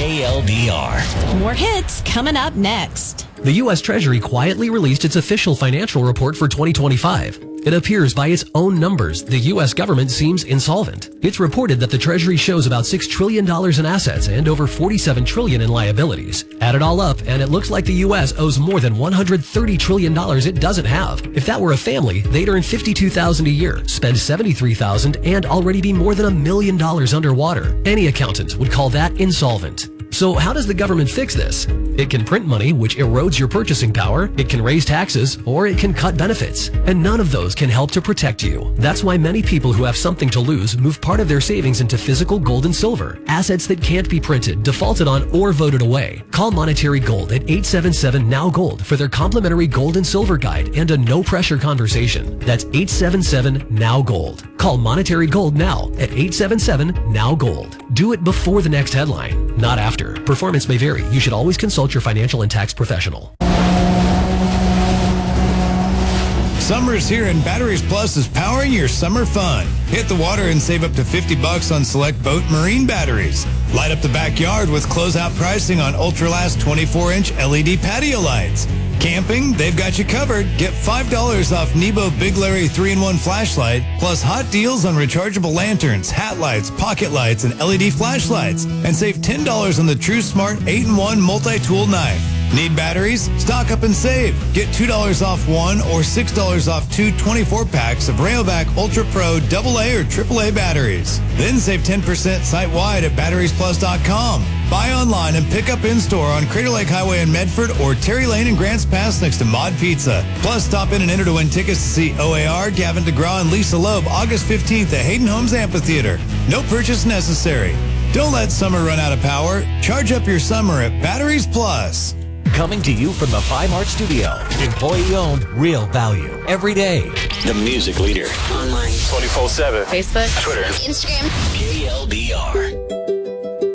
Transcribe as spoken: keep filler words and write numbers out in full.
K L D R. More hits coming up next. The U S Treasury quietly released its official financial report for twenty twenty-five. It appears by its own numbers, the U S government seems insolvent. It's reported that the Treasury shows about six trillion dollars in assets and over forty-seven trillion dollars in liabilities. Add it all up, and it looks like the U S owes more than one hundred thirty trillion dollars it doesn't have. If that were a family, they'd earn fifty-two thousand dollars a year, spend seventy-three thousand dollars, and already be more than a million dollars underwater. Any accountant would call that insolvent. So how does the government fix this? It can print money, which erodes your purchasing power, it can raise taxes, or it can cut benefits. And none of those can help to protect you. That's why many people who have something to lose move part of their savings into physical gold and silver, assets that can't be printed, defaulted on, or voted away. Call Monetary Gold at eight seven seven N O W Gold for their complimentary gold and silver guide and a no-pressure conversation. That's eight seven seven N O W Gold. Call Monetary Gold now at eight seven seven N O W Gold. Do it before the next headline, not after. Performance may vary. You should always consult your financial and tax professional. Summer's here and Batteries Plus is powering your summer fun. Hit the water and save up to fifty bucks on select boat marine batteries. Light up the backyard with closeout pricing on Ultralast twenty-four inch L E D patio lights. Camping, they've got you covered. Get five dollars off Nebo Big Larry three in one flashlight, plus hot deals on rechargeable lanterns, hat lights, pocket lights, and L E D flashlights. And save ten dollars on the True Smart eight in one multi-tool knife. Need batteries? Stock up and save. Get two dollars off one or six dollars off two twenty-four packs of Rayovac Ultra Pro double A or triple A batteries. Then save ten percent site-wide at batteries plus dot com. Buy online and pick up in-store on Crater Lake Highway in Medford or Terry Lane and Grants Pass next to Mod Pizza. Plus, stop in and enter to win tickets to see O A R, Gavin DeGraw, and Lisa Loeb August fifteenth at Hayden Homes Amphitheater. No purchase necessary. Don't let summer run out of power. Charge up your summer at Batteries Plus. Coming to you from the Five Heart Studio. Employee-owned, real value. Every day. The music leader. Online. twenty-four seven. Facebook. Twitter. Instagram. K L D R.